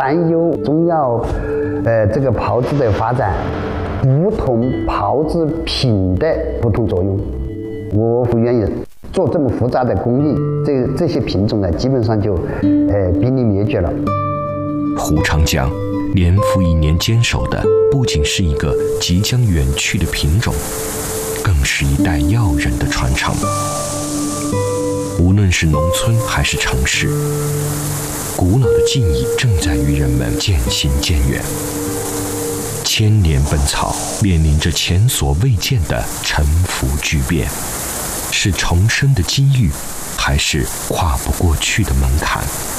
担忧中药这个炮制的发展，不同炮制品的不同作用。我不愿意做这么复杂的工艺，这些品种呢，基本上就濒临灭绝了。 胡长江年复一年坚守的不仅是一个即将远去的品种，更是一代药人的传承。无论是农村还是城市，古老的技艺正在与人们渐行渐远。千年奔草面临着前所未见的沉浮巨变，是重生的机遇，还是跨不过去的门槛？